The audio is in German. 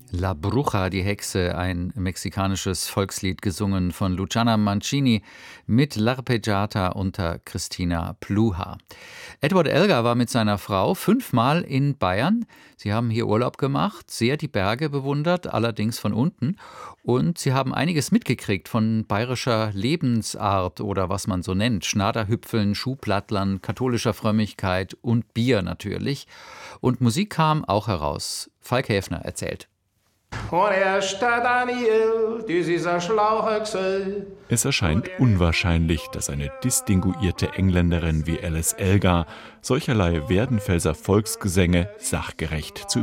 La Bruja, die Hexe, ein mexikanisches Volkslied gesungen von Luciana Mancini mit L'Arpeggiata unter Christina Pluha. Edward Elgar war mit seiner Frau 5-mal in Bayern. Sie haben hier Urlaub gemacht, sehr die Berge bewundert, allerdings von unten. Und sie haben einiges mitgekriegt von bayerischer Lebensart oder was man so nennt. Schnaderhüpfeln, Schuhplattlern, katholischer Frömmigkeit und Bier natürlich. Und Musik kam auch heraus. Falk Häfner erzählt. Es erscheint unwahrscheinlich, dass eine distinguierte Engländerin wie Alice Elgar solcherlei Werdenfelser Volksgesänge sachgerecht zu